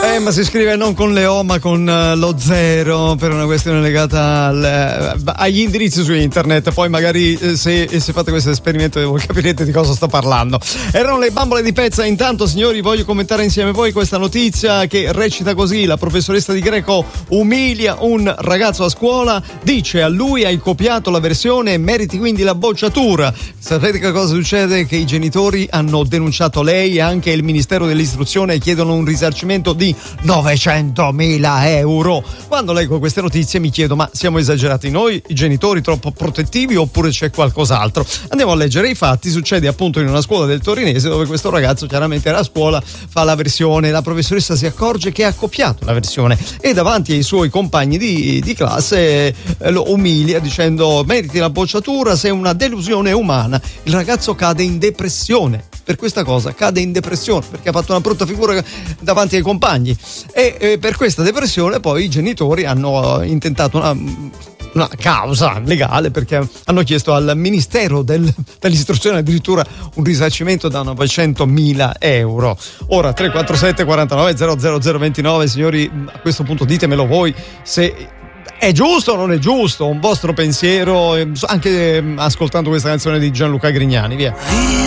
Ma si scrive non con le O ma con lo 0 per una questione legata agli indirizzi su internet. Poi magari se fate questo esperimento voi capirete di cosa sto parlando. Erano le bambole di Pezza. Intanto, signori, voglio commentare insieme a voi questa notizia che recita così: la professoressa di greco umilia un ragazzo a scuola, dice a lui hai copiato la versione e meriti quindi la bocciatura. Sapete che cosa succede? Che i genitori hanno denunciato lei e anche il Ministero dell'Istruzione chiedono un risarcimento di 900.000 euro. Quando leggo queste notizie mi chiedo: ma siamo esagerati noi, i genitori troppo protettivi, oppure c'è qualcos'altro? Andiamo a leggere i fatti. Succede appunto in una scuola del Torinese, dove questo ragazzo chiaramente era a scuola, fa la versione, la professoressa si accorge che ha copiato la versione e davanti ai suoi compagni di classe lo umilia dicendo meriti la bocciatura, sei una delusione umana. Il ragazzo cade in depressione per questa cosa, cade in depressione perché ha fatto una brutta figura davanti ai compagni e per questa depressione poi i genitori hanno intentato una causa legale, perché hanno chiesto al Ministero dell'Istruzione addirittura un risarcimento da 900.000 euro. Ora 347 49 00 29, signori, a questo punto ditemelo voi se è giusto o non è giusto, un vostro pensiero anche ascoltando questa canzone di Gianluca Grignani, via.